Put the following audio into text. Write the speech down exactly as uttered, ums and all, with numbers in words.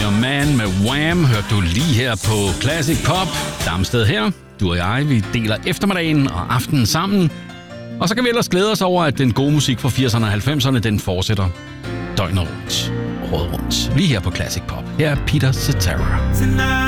Your Man med Wham hørte du lige her på Classic Pop. Damsted her. Du og jeg, vi deler eftermiddagen og aftenen sammen. Og så kan vi ellers glæde os over, at den gode musik fra firserne og halvfemserne, den fortsætter døgnet rundt. Året rundt. Lige her på Classic Pop. Her er Peter Cetera.